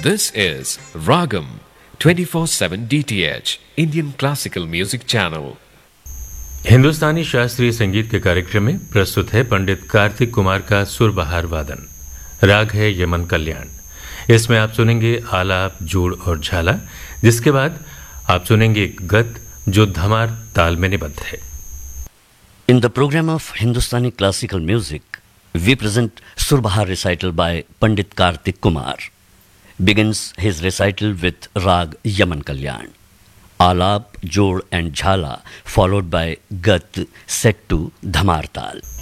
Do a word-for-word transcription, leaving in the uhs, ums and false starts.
This is Ragam twenty-four seven D T H Indian Classical Music Channel. हिंदुस्तानी शास्त्रीय संगीत के कार्यक्रम में प्रस्तुत है पंडित कार्तिक कुमार का सुरबहार वादन। राग है यमन कल्याण। इसमें आप सुनेंगे आलाप, जोड़ और झाला, जिसके बाद आप सुनेंगे एक गत जो धमार ताल में निबद्ध है। In the program of Hindustani classical music, we present Surbahar recital by Pandit Kartik Kumar. Begins his recital with Rag Yaman Kalyan. Alap, Jod and Jhala, followed by Gat set to Dhamar Tal.